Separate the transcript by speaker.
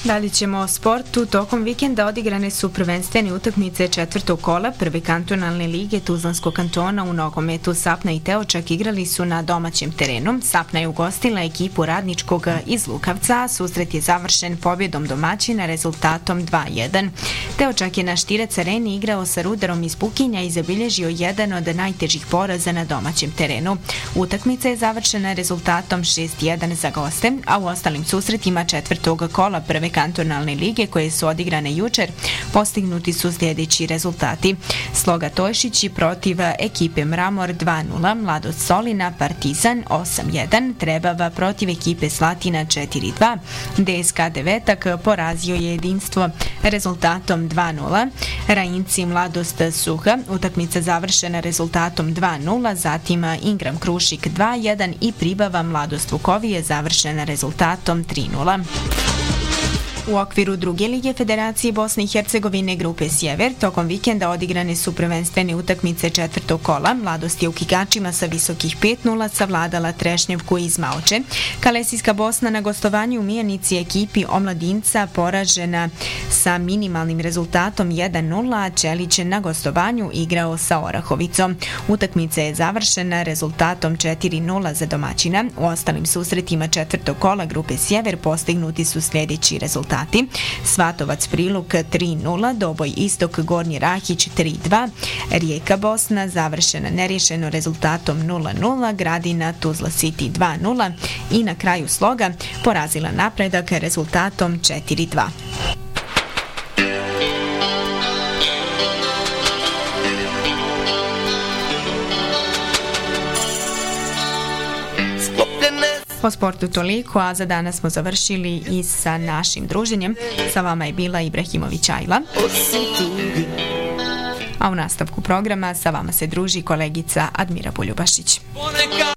Speaker 1: Dalje ćemo o sportu. Tokom vikenda odigrane su prvenstvene utakmice četvrtog kola prve kantonalne lige Tuzlanskog kantona u nogometu. Sapna i Teočak igrali su na domaćem terenu. Sapna je ugostila ekipu Radničkog iz Lukavca. Susret je završen pobjedom domaćina rezultatom 2:1. Teočak je na Štirac areni igrao sa Rudarom iz Pukinja i zabilježio jedan od najtežih poraza na domaćem terenu. Utakmica je završena rezultatom 6:1 za goste, a u ostalim susretima četvrtog kola prve kantonalne lige koje su odigrane jučer postignuti su sljedeći rezultati. Sloga Tojšići protiv ekipe Mramor 2:0, Mladost Solina Partizan 8:1, Trebava protiv ekipe Slatina 4:2, DSK Devetak porazio je Jedinstvo rezultatom 2:0, Rajinci Mladost Suha, utakmica završena rezultatom 2:0, zatim Ingram Krušik 2:1 i Pribava Mladost Vukovije završena rezultatom 3:0. U okviru druge lige Federacije Bosne i Hercegovine grupe Sjever tokom vikenda odigrane su prvenstvene utakmice četvrtog kola. Mladost je u Kikačima sa visokih 5:0 savladala Trešnjevku iz Maoče. Kalesijska Bosna na gostovanju u Mijanici ekipi Omladinca poražena sa minimalnim rezultatom 1:0, a Čelić na gostovanju igrao sa Orahovicom. Utakmica je završena rezultatom 4:0 za domaćina. U ostalim susretima četvrtog kola grupe Sjever postignuti su sljedeći rezultati. Svatovac Priluk 3:0, Doboj Istok Gornji Rahić 3:2, Rijeka Bosna završena neriješeno rezultatom 0:0, Gradina Tuzla City 2:0 i na kraju Sloga porazila Napredak rezultatom 4:2. Po sportu toliko, a za danas smo završili i sa našim druženjem. Sa vama je bila Ibrahimović Ajla. A u nastavku programa sa vama se druži kolegica Admira Buljubašić.